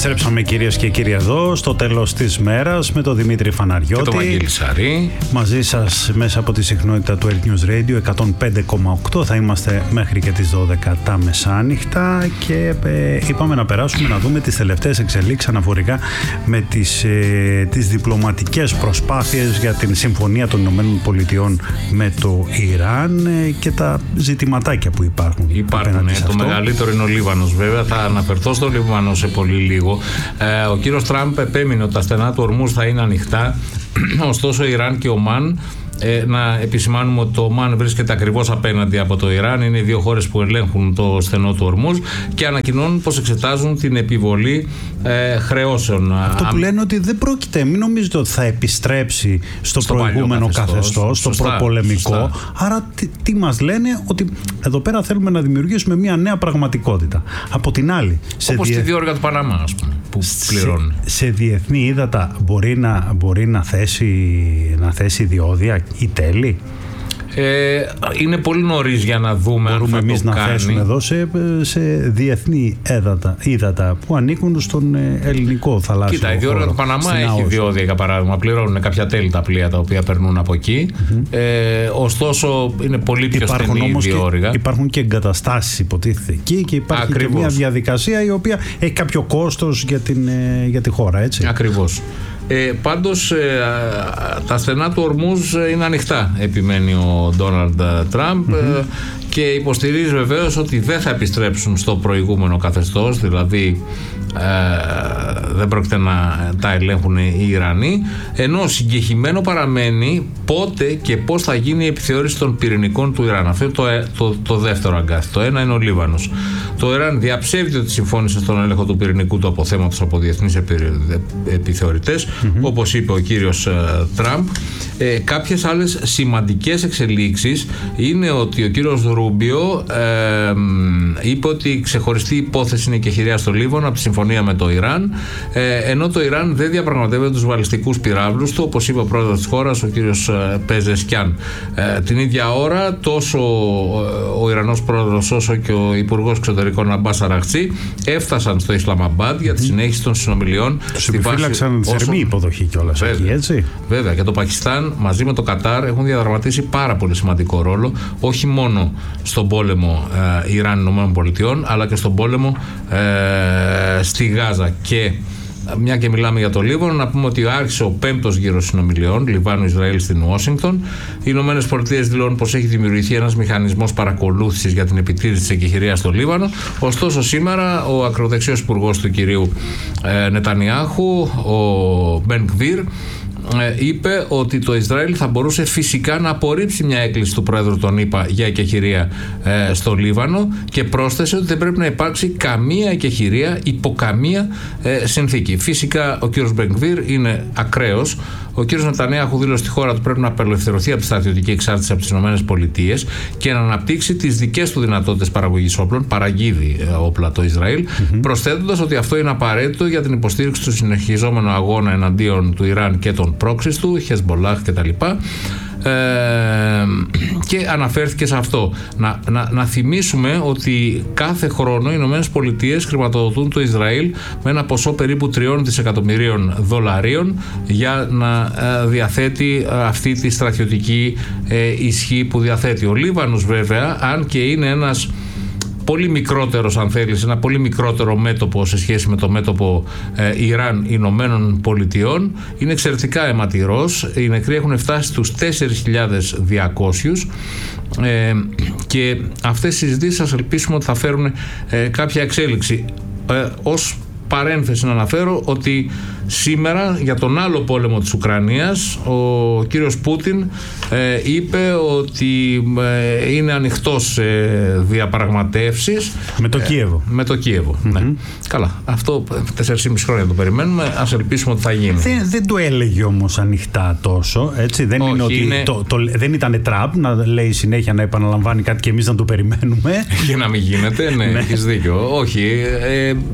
Επιστρέψαμε κυρίες και κύριοι εδώ στο τέλος της μέρας με τον Δημήτρη Φαναριώτη και τον Βαγγέλη Σαρή. Μαζί σας μέσα από τη συχνότητα του Earth News Radio 105,8. Θα είμαστε μέχρι και τις 12 τα μεσάνυχτα και είπαμε να περάσουμε να δούμε τις τελευταίες εξελίξεις αναφορικά με τις διπλωματικές προσπάθειες για την συμφωνία των Ηνωμένων Πολιτειών με το Ιράν και τα ζητηματάκια που υπάρχουν. Το μεγαλύτερο είναι ο Λίβανος, βέβαια. Θα αναφερθώ στο Λίβανο σε πολύ λίγο. Ο κύριος Τραμπ επέμεινε ότι τα στενά του Ορμούζ θα είναι ανοιχτά. Ωστόσο, Ιράν και Ομάν, να επισημάνουμε ότι το Ομάν βρίσκεται ακριβώς απέναντι από το Ιράν. Είναι οι δύο χώρες που ελέγχουν το στενό του Ορμούζ και ανακοινώνουν πως εξετάζουν την επιβολή χρεώσεων. Αυτό που λένε ότι δεν πρόκειται, μην νομίζετε ότι θα επιστρέψει στο προηγούμενο καθεστώς, στο προπολεμικό. Σωστά. Άρα τι μας λένε, ότι εδώ πέρα θέλουμε να δημιουργήσουμε μια νέα πραγματικότητα. Από την άλλη, όπως τη διόρυγα του Παναμά, ας πούμε, που πληρώνει. Σε διεθνή ύδατα μπορεί να θέσει διόδια ή τέλη. Είναι πολύ νωρίς για να δούμε. Μπορούμε αν εμείς να θέσουμε εδώ σε διεθνή ύδατα που ανήκουν στον ελληνικό θαλάσσιο χώρο. Κοίτα, η διόρυγα του Παναμά έχει διόδια, για παράδειγμα. Πληρώνουν κάποια τέλη τα πλοία τα οποία περνούν από εκεί. Ωστόσο, είναι πολύ πιο στενή η διόρυγα. Υπάρχουν και εγκαταστάσεις, υποτίθεται, εκεί και υπάρχει και μια διαδικασία η οποία έχει κάποιο κόστος για τη χώρα, έτσι. Ακριβώς. Πάντως τα στενά του Ορμούζ είναι ανοιχτά, επιμένει ο Ντόναλντ Τραμπ, και υποστηρίζει βεβαίως ότι δεν θα επιστρέψουν στο προηγούμενο καθεστώς, δηλαδή δεν πρόκειται να τα ελέγχουν οι Ιρανοί, ενώ συγκεκριμένο παραμένει πότε και πώς θα γίνει η επιθεώρηση των πυρηνικών του Ιράν. Αυτό είναι το δεύτερο αγκάθι. Το ένα είναι ο Λίβανος. Το Ιράν διαψεύδει ότι συμφώνησε στον έλεγχο του πυρηνικού του αποθέματος από διεθνείς επιθεωρητές, όπως είπε ο κύριος Τραμπ. Κάποιες άλλες σημαντικές εξελίξεις είναι ότι ο κύριος Ρούμπιο είπε ότι η ξεχωριστή υπόθεση είναι η εκεχηρία στο Λίβανο από τη συμφωνία με το Ιράν, ενώ το Ιράν δεν διαπραγματεύεται τους βαλιστικούς πυράβλους του, όπως είπε ο πρόεδρος της χώρας, ο κύριος Πεζεσκιάν. Την ίδια ώρα, τόσο ο Ιρανός πρόεδρος όσο και ο υπουργός εξωτερικών Αμπάς Αραχτζή έφτασαν στο Ισλαμαμπάντ για τη συνέχιση των συνομιλιών. Τους επιφύλαξαν θερμή υποδοχή κιόλας εκεί, έτσι. Βέβαια, και το Πακιστάν μαζί με το Κατάρ έχουν διαδραματίσει πάρα πολύ σημαντικό ρόλο, όχι μόνο στον πόλεμο Ιράν-ΗΠΑ, αλλά και στον πόλεμο στη Γάζα. Και μια και μιλάμε για το Λίβανο, να πούμε ότι άρχισε ο πέμπτος γύρος συνομιλιών Λιβάνου-Ισραήλ στην Ουάσιγκτον. Οι Ηνωμένες Πολιτείες δηλώνουν πως έχει δημιουργηθεί ένας μηχανισμός παρακολούθησης για την επιτήρηση της εκεχηρίας στο Λίβανο. Ωστόσο, σήμερα ο ακροδεξιός υπουργός του κυρίου Νετανιάχου, ο Μπεν Γκβίρ, είπε ότι το Ισραήλ θα μπορούσε φυσικά να απορρίψει μια έκκληση του Πρόεδρου των ΗΠΑ για εκεχηρία στο Λίβανο, και πρόσθεσε ότι δεν πρέπει να υπάρξει καμία εκεχηρία υπό καμία συνθήκη. Φυσικά ο κύριος Μπεν Γκβίρ είναι ακραίος. Ο κύριος Νετανιάχου δήλωσε στη χώρα του πρέπει να απελευθερωθεί από τη στρατιωτική εξάρτηση από τις ΗΠΑ και να αναπτύξει τις δικές του δυνατότητες παραγωγής όπλων, παραγγείλει όπλα το Ισραήλ, προσθέτοντας ότι αυτό είναι απαραίτητο για την υποστήριξη του συνεχιζόμενου αγώνα εναντίον του Ιράν και των πρόξεις του, Χεσμολάχ κτλ. Και αναφέρθηκε σε αυτό. Να θυμίσουμε ότι κάθε χρόνο οι Ηνωμένες Πολιτείες χρηματοδοτούν το Ισραήλ με ένα ποσό περίπου 3 δισεκατομμυρίων δολαρίων για να διαθέτει αυτή τη στρατιωτική ισχύ που διαθέτει. Ο Λίβανος, βέβαια, αν και είναι ένας πολύ μικρότερος, αν θέλεις, ένα πολύ μικρότερο μέτωπο σε σχέση με το μέτωπο Ιράν-Ηνωμένων Πολιτειών, είναι εξαιρετικά αιματηρός. Οι νεκροί έχουν φτάσει στους 4.200 και αυτές οι συζητήσεις ας ελπίσουμε ότι θα φέρουν κάποια εξέλιξη. Ως παρένθεση να αναφέρω ότι σήμερα για τον άλλο πόλεμο της Ουκρανίας ο κύριος Πούτιν είπε ότι είναι ανοιχτός σε διαπραγματεύσεις με το Κίεβο. Με το Κίεβο, ναι. Καλά, αυτό 4,5 χρόνια το περιμένουμε, ας ελπίσουμε ότι θα γίνει. Δεν το έλεγε όμως ανοιχτά τόσο, έτσι. Δεν είναι ότι δεν ήταν Τραμπ να λέει συνέχεια, να επαναλαμβάνει κάτι και εμείς να το περιμένουμε. Και να μην γίνεται, ναι, έχεις δίκιο. Όχι,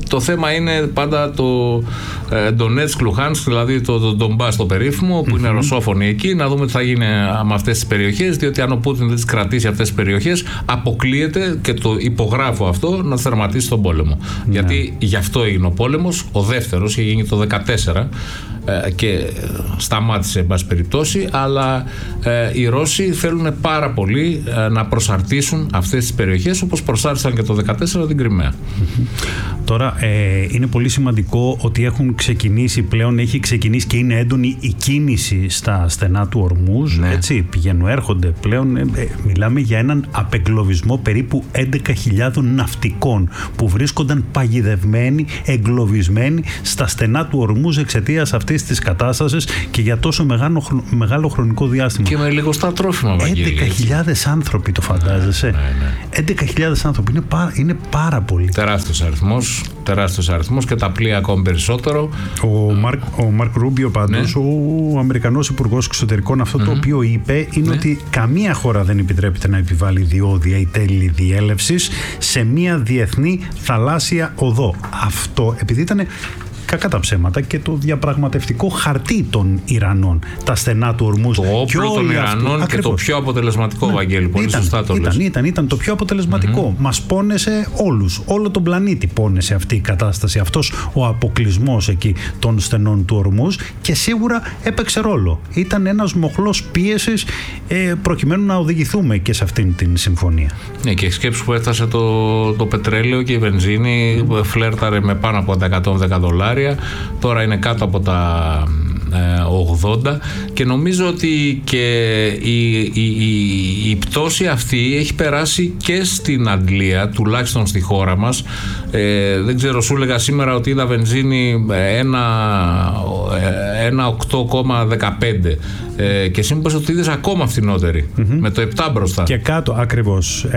Το θέμα είναι πάντα το Ντονέτσκ, Λουχάνσκ, δηλαδή το Ντομπάς το περίφημο, που είναι ρωσόφωνοι εκεί. Να δούμε τι θα γίνει με αυτές τις περιοχές, διότι αν ο Πούτιν δεν τις κρατήσει αυτές τις περιοχές, αποκλείεται, και το υπογράφω αυτό, να θερματίσει τον πόλεμο. Γιατί γι' αυτό έγινε ο πόλεμος, ο δεύτερος, είχε γίνει το 2014 και σταμάτησε εν πάση περιπτώσει, αλλά οι Ρώσοι θέλουν πάρα πολύ να προσαρτήσουν αυτές τις περιοχές, όπως προσάρτησαν και το 2014 την Κριμαία. Τώρα είναι πολύ σημαντικό ότι έχει ξεκινήσει και είναι έντονη η κίνηση στα στενά του Ορμούζ, έτσι, πηγαίνουν, έρχονται πλέον, μιλάμε για έναν απεγκλωβισμό περίπου 11.000 ναυτικών που βρίσκονταν παγιδευμένοι, εγκλωβισμένοι στα στενά του Ορμούζ εξαιτίας αυτής της κατάστασης και για τόσο μεγάλο χρονικό διάστημα. Και με λιγοστά τρόφιμα, 11.000 άνθρωποι, το φαντάζεσαι? 11.000 άνθρωποι είναι πάρα πολύ. Τεράστιος αριθμός και τα πλοία ακόμη περισσότερο. Ο Μαρκ Ρούμπιο πάντως, ο Αμερικανός Υπουργός Εξωτερικών, αυτό το οποίο είπε είναι ότι καμία χώρα δεν επιτρέπεται να επιβάλλει διόδια ή τέλη διέλευσης σε μια διεθνή θαλάσσια οδό. Αυτό επειδή ήταν κακά τα ψέματα και το διαπραγματευτικό χαρτί των Ιρανών, τα στενά του Ορμούζ. Το όπλο των Ιρανών και το πιο αποτελεσματικό, Βαγγέλη. Πολύ σωστά το λες. Ήταν το πιο αποτελεσματικό. Μας πόνεσε όλους. Όλο τον πλανήτη πόνεσε αυτή η κατάσταση. Αυτός ο αποκλεισμός εκεί των στενών του Ορμούζ, και σίγουρα έπαιξε ρόλο. Ήταν ένας μοχλός πίεσης προκειμένου να οδηγηθούμε και σε αυτήν την συμφωνία. Ναι, και σκέψου που έφτασε το πετρέλαιο και η βενζίνη, φλέρταρε με πάνω από τα $110. Τώρα είναι κάτω από τα 80 και νομίζω ότι και η πτώση αυτή έχει περάσει και στην Αγγλία, τουλάχιστον στη χώρα μας. Δεν ξέρω, σου έλεγα σήμερα ότι είδα βενζίνη ένα 8,15 και εσύ μου είπες ότι είδες ακόμα φθηνότερη, με το 7 μπροστά. Και κάτω ακριβώς,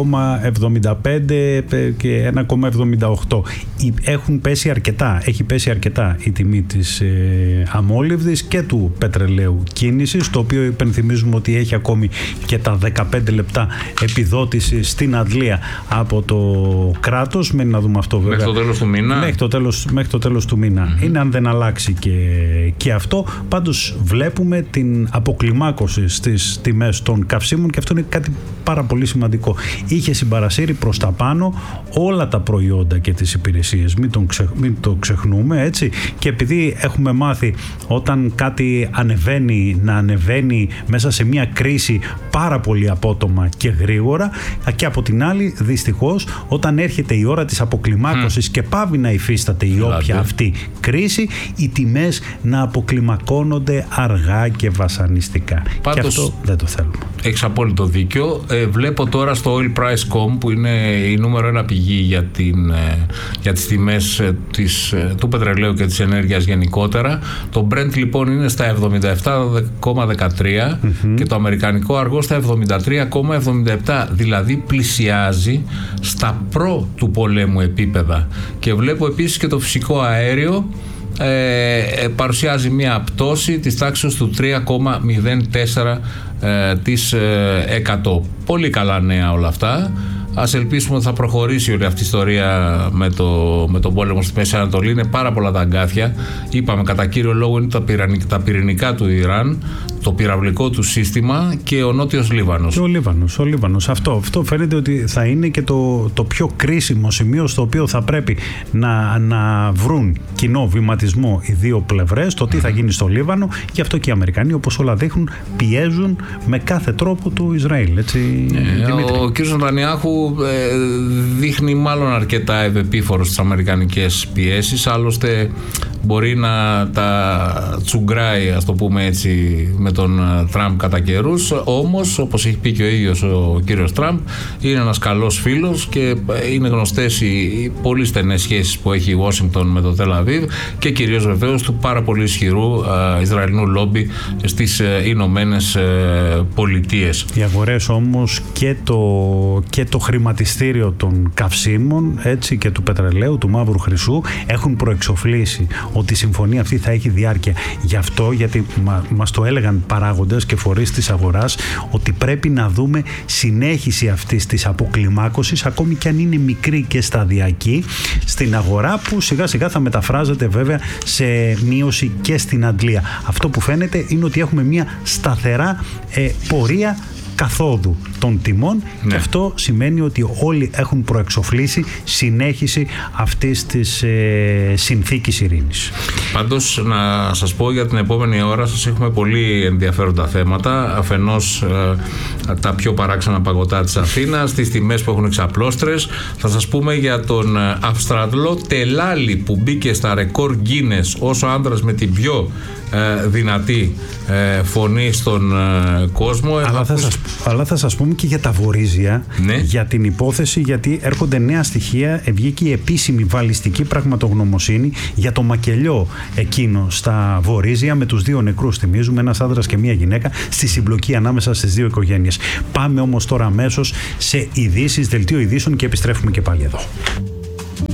1,75 και 1,78. Έχουν πέσει αρκετά, έχει πέσει αρκετά η τιμή της αμόλυβδης και του πετρελαίου κίνησης, το οποίο υπενθυμίζουμε ότι έχει ακόμη και τα 15 λεπτά επιδότηση στην Αγγλία από το κράτος. Μένει να δούμε αυτό βέβαια. Μέχρι το τέλος του μήνα. Μέχρι το τέλος του μήνα. Είναι αν δεν αλλάξει και αυτό. Πάντως βλέπουμε την αποκλιμάκωση στις τιμές των καυσίμων και αυτό είναι κάτι πάρα πολύ σημαντικό. Είχε συμπαρασύρει προς τα πάνω όλα τα προϊόντα και τις υπηρεσίες. Μην το ξεχνούμε, έτσι. Και επειδή έχουμε μάθει όταν κάτι να ανεβαίνει μέσα σε μια κρίση πάρα πολύ απότομα και γρήγορα, και από την άλλη δυστυχώς όταν έρχεται η ώρα της αποκλιμάκωσης και πάβει να υφίσταται η όποια αυτή κρίση, οι τιμές να αποκλιμακώνονται αργά και βασανιστικά. Πάντως, και αυτό δεν το θέλουμε. Έχεις απόλυτο δίκιο. Βλέπω τώρα στο oilprice.com, που είναι η νούμερο ένα πηγή για τις τιμές του πετρελαίου και της ενέργειας γενικότερα. Το Brent λοιπόν είναι στα 77,13 και το αμερικανικό αργό στα 73,77, δηλαδή πλησιάζει στα προ του πολέμου επίπεδα. Και βλέπω επίσης και το φυσικό αέριο παρουσιάζει μια πτώση της τάξης του 3,04%. Πολύ καλά νέα όλα αυτά. Ας ελπίσουμε ότι θα προχωρήσει όλη αυτή η ιστορία με τον πόλεμο στη Μέση Ανατολή. Είναι πάρα πολλά τα αγκάθια. Είπαμε, κατά κύριο λόγο είναι τα πυρηνικά του Ιράν, το πυραυλικό του σύστημα και ο Νότιος Λίβανος. Και ο Λίβανος. Αυτό φαίνεται ότι θα είναι και το πιο κρίσιμο σημείο στο οποίο θα πρέπει να βρουν κοινό βηματισμό οι δύο πλευρές, το τι θα γίνει στο Λίβανο. Γι' αυτό και οι Αμερικανοί, όπως όλα δείχνουν, πιέζουν με κάθε τρόπο του Ισραήλ. Έτσι, ο κ. Νετανιάχου δείχνει μάλλον αρκετά ευεπίφορος στις αμερικανικές πιέσεις, άλλωστε μπορεί να τα τσουγκράει, ας το πούμε έτσι, με τον Τραμπ κατά καιρούς, όμως όπως έχει πει και ο ίδιος ο κύριος Τραμπ, είναι ένας καλός φίλος και είναι γνωστές οι πολύ στενές σχέσεις που έχει η Ουάσιγκτον με το Τελ Αβίβ και κυρίως βεβαίως του πάρα πολύ ισχυρού Ισραηλινού λόμπι στις Ηνωμένες Πολιτείες. Οι αγορές όμως και το χρηματιστήριο των καυσίμων, έτσι, και του πετρελαίου, του μαύρου χρυσού έχουν προεξοφλήσει ότι η συμφωνία αυτή θα έχει διάρκεια. Γι' αυτό, γιατί μας το έλεγαν παράγοντες και φορείς της αγοράς, ότι πρέπει να δούμε συνέχιση αυτής της αποκλιμάκωσης, ακόμη και αν είναι μικρή και σταδιακή, στην αγορά, που σιγά σιγά θα μεταφράζεται βέβαια σε μείωση και στην αντλία. Αυτό που φαίνεται είναι ότι έχουμε μια σταθερά πορεία καθόδου των τιμών, και αυτό σημαίνει ότι όλοι έχουν προεξοφλήσει συνέχιση αυτής της συνθήκης ειρήνης. Πάντως, να σας πω, για την επόμενη ώρα σας έχουμε πολύ ενδιαφέροντα θέματα. Αφενός τα πιο παράξενα παγωτά της Αθήνας, τις τιμές που έχουν εξαπλώστρες. Θα σας πούμε για τον Αυστραλό τελάλι που μπήκε στα ρεκόρ Guinness ως ο άντρας με την πιο δυνατή φωνή στον κόσμο. Αλλά θα σας πούμε και για τα βορίζια, για την υπόθεση, γιατί έρχονται νέα στοιχεία. Βγήκε η επίσημη βαλιστική πραγματογνωμοσύνη για το μακελιό εκείνο στα βορίζια, με τους 2 νεκρούς, θυμίζουμε, ένας άντρας και μία γυναίκα, στη συμπλοκή ανάμεσα στις 2 οικογένειες. Πάμε όμως τώρα αμέσως σε ειδήσεις, δελτίο ειδήσεων, και επιστρέφουμε και πάλι εδώ.